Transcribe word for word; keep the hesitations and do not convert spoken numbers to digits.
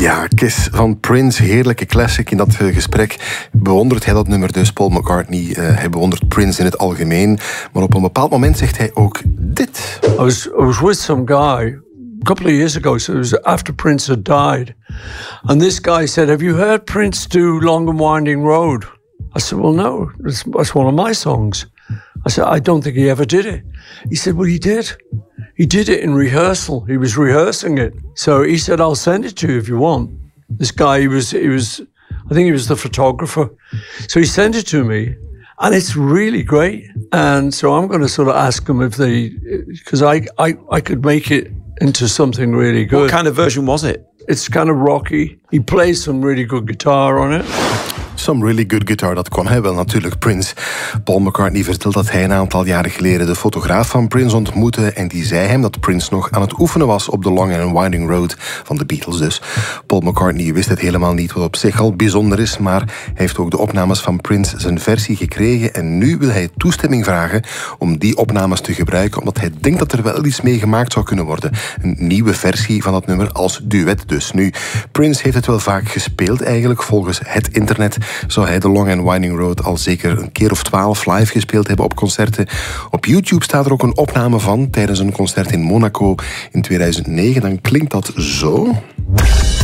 Ja, Kiss van Prince, heerlijke classic. In dat uh, gesprek bewondert hij dat nummer dus, Paul McCartney. Uh, hij bewondert Prince in het algemeen. Maar op een bepaald moment zegt hij ook dit. I was, I was with some guy a couple of years ago, so it was after Prince had died. And this guy said, have you heard Prince do Long and Winding Road? I said, well, no, that's, that's one of my songs. I said, I don't think he ever did it. He said, well, he did. He did it in rehearsal. He was rehearsing it. So he said, I'll send it to you if you want. This guy, he was, he was, I think he was the photographer. So he sent it to me, and it's really great. And so I'm going to sort of ask him if they, because I, I, I could make it into something really good. What kind of version was it? It's kind of rocky. He plays some really good guitar on it. Some really good guitar, dat kon hij wel natuurlijk, Prince. Paul McCartney vertelt dat hij een aantal jaren geleden de fotograaf van Prince ontmoette en die zei hem dat Prince nog aan het oefenen was op de Long and Winding Road van de Beatles dus. Paul McCartney wist het helemaal niet, wat op zich al bijzonder is, maar hij heeft ook de opnames van Prince zijn versie gekregen en nu wil hij toestemming vragen om die opnames te gebruiken, omdat hij denkt dat er wel iets mee gemaakt zou kunnen worden. Een nieuwe versie van dat nummer als duet dus. Nu, Prince heeft het wel vaak gespeeld eigenlijk, volgens het internet zou hij de Long and Winding Road al zeker een keer of twaalf live gespeeld hebben op concerten. Op YouTube staat er ook een opname van tijdens een concert in Monaco in tweeduizend negen. Dan klinkt dat zo.